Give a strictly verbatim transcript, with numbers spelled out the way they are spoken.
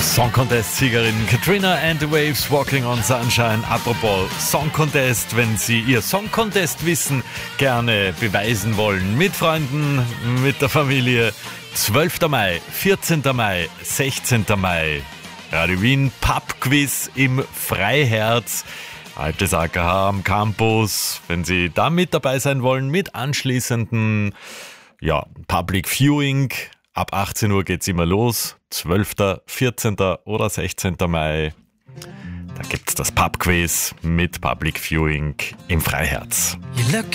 Song Contest-Siegerin Katrina and the Waves, Walking on Sunshine. Apropos Song Contest, wenn Sie Ihr Song Contest-Wissen gerne beweisen wollen, mit Freunden, mit der Familie. zwölfter Mai, vierzehnter Mai, sechzehnter Mai. Radio Wien Pub-Quiz im Freiherz. Altes A K H am Campus. Wenn Sie da mit dabei sein wollen, mit anschließenden ja, Public Viewing. Ab achtzehn Uhr geht's immer los. zwölfter, vierzehnter oder sechzehnter Mai. Da gibt's das Pub-Quiz mit Public Viewing im Freiherz.